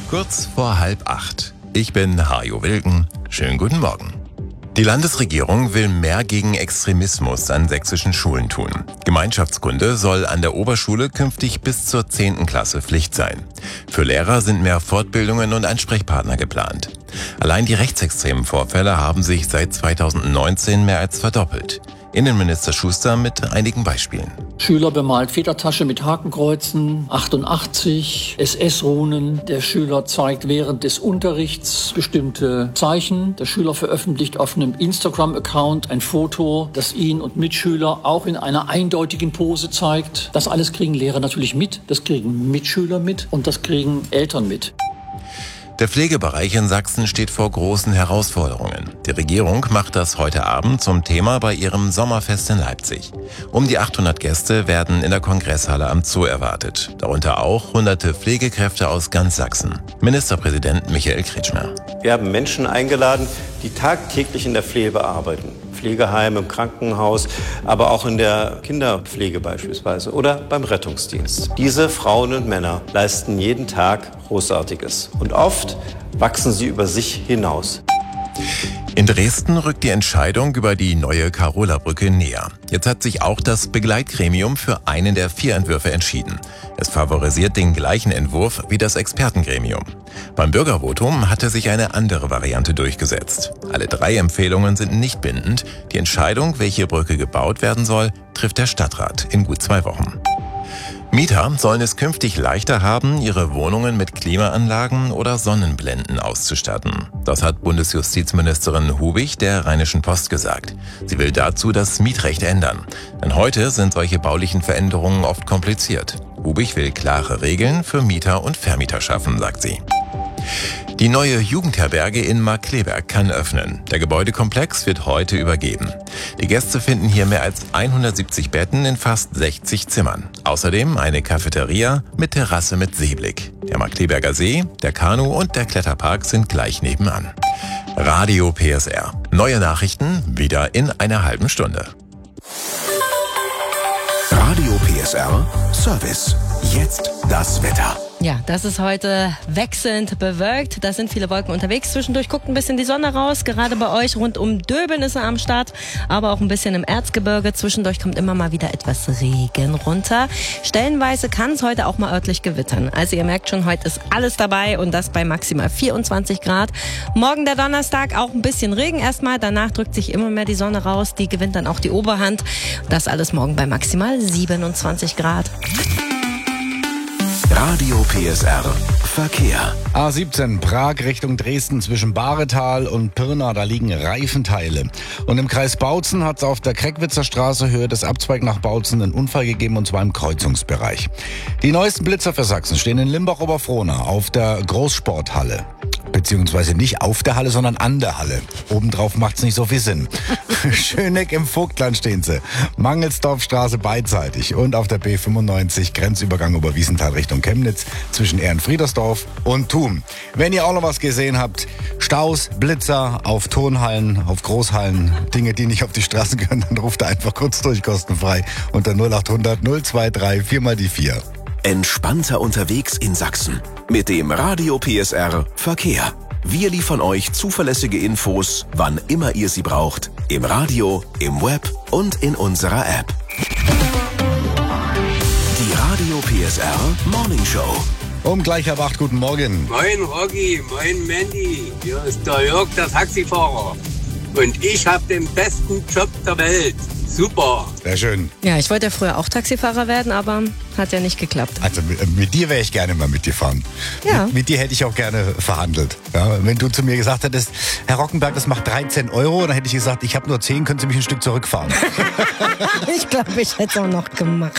Kurz vor 7:30. Ich bin Hajo Wilken. Schönen guten Morgen. Die Landesregierung will mehr gegen Extremismus an sächsischen Schulen tun. Gemeinschaftskunde soll an der Oberschule künftig bis zur 10. Klasse Pflicht sein. Für Lehrer sind mehr Fortbildungen und Ansprechpartner geplant. Allein die rechtsextremen Vorfälle haben sich seit 2019 mehr als verdoppelt. Innenminister Schuster mit einigen Beispielen. Schüler bemalt Federtasche mit Hakenkreuzen, 88, SS-Runen. Der Schüler zeigt während des Unterrichts bestimmte Zeichen. Der Schüler veröffentlicht auf einem Instagram-Account ein Foto, das ihn und Mitschüler auch in einer eindeutigen Pose zeigt. Das alles kriegen Lehrer natürlich mit, das kriegen Mitschüler mit und das kriegen Eltern mit. Der Pflegebereich in Sachsen steht vor großen Herausforderungen. Die Regierung macht das heute Abend zum Thema bei ihrem Sommerfest in Leipzig. Um die 800 Gäste werden in der Kongresshalle am Zoo erwartet. Darunter auch hunderte Pflegekräfte aus ganz Sachsen. Ministerpräsident Michael Kretschmer. Wir haben Menschen eingeladen, die tagtäglich in der Pflege arbeiten. Pflegeheim, im Krankenhaus, aber auch in der Kinderpflege beispielsweise oder beim Rettungsdienst. Diese Frauen und Männer leisten jeden Tag Großartiges und oft wachsen sie über sich hinaus. In Dresden rückt die Entscheidung über die neue Karola-Brücke näher. Jetzt hat sich auch das Begleitgremium für einen der 4 Entwürfe entschieden. Es favorisiert den gleichen Entwurf wie das Expertengremium. Beim Bürgervotum hatte sich eine andere Variante durchgesetzt. Alle 3 Empfehlungen sind nicht bindend. Die Entscheidung, welche Brücke gebaut werden soll, trifft der Stadtrat in gut 2 Wochen. Mieter sollen es künftig leichter haben, ihre Wohnungen mit Klimaanlagen oder Sonnenblenden auszustatten. Das hat Bundesjustizministerin Hubig der Rheinischen Post gesagt. Sie will dazu das Mietrecht ändern. Denn heute sind solche baulichen Veränderungen oft kompliziert. Hubig will klare Regeln für Mieter und Vermieter schaffen, sagt sie. Die neue Jugendherberge in Markkleeberg kann öffnen. Der Gebäudekomplex wird heute übergeben. Die Gäste finden hier mehr als 170 Betten in fast 60 Zimmern. Außerdem eine Cafeteria mit Terrasse mit Seeblick. Der Markkleeberger See, der Kanu- und der Kletterpark sind gleich nebenan. Radio PSR. Neue Nachrichten wieder in einer halben Stunde. Radio PSR Service. Jetzt das Wetter. Ja, das ist heute wechselnd bewölkt. Da sind viele Wolken unterwegs. Zwischendurch guckt ein bisschen die Sonne raus. Gerade bei euch rund um Döbeln ist er am Start, aber auch ein bisschen im Erzgebirge. Zwischendurch kommt immer mal wieder etwas Regen runter. Stellenweise kann es heute auch mal örtlich gewittern. Also ihr merkt schon, heute ist alles dabei und das bei maximal 24 Grad. Morgen der Donnerstag auch ein bisschen Regen erstmal. Danach drückt sich immer mehr die Sonne raus. Die gewinnt dann auch die Oberhand. Das alles morgen bei maximal 27 Grad. Radio PSR Verkehr. A17 Prag Richtung Dresden zwischen Bahretal und Pirna, da liegen Reifenteile. Und im Kreis Bautzen hat es auf der Kreckwitzer Straße Höhe des Abzweig nach Bautzen einen Unfall gegeben, und zwar im Kreuzungsbereich. Die neuesten Blitzer für Sachsen stehen in Limbach-Oberfrohna auf der Großsporthalle. Beziehungsweise nicht auf der Halle, sondern an der Halle. Obendrauf macht's nicht so viel Sinn. Schöneck im Vogtland stehen sie. Mangelsdorfstraße beidseitig und auf der B95 Grenzübergang über Wiesenthal Richtung Chemnitz zwischen Ehrenfriedersdorf und Thum. Wenn ihr auch noch was gesehen habt, Staus, Blitzer auf Turnhallen, auf Großhallen, Dinge, die nicht auf die Straße gehören, dann ruft ihr einfach kurz durch, kostenfrei unter 0800 023 4x4. Entspannter unterwegs in Sachsen. Mit dem Radio PSR Verkehr. Wir liefern euch zuverlässige Infos, wann immer ihr sie braucht. Im Radio, im Web und in unserer App. Die Radio PSR Morning Show. Um gleich ab 8, guten Morgen. Moin Rocky, moin Mandy. Hier ist der Jörg, der Taxifahrer. Und ich habe den besten Job der Welt. Super. Sehr schön. Ja, ich wollte ja früher auch Taxifahrer werden, aber hat ja nicht geklappt. Also mit dir wäre ich gerne mal mitgefahren. Ja. Mit dir hätte ich auch gerne verhandelt. Ja, wenn du zu mir gesagt hättest, Herr Rockenberg, das macht 13 €, dann hätte ich gesagt, ich habe nur 10, können Sie mich ein Stück zurückfahren. Ich glaube, ich hätte es auch noch gemacht.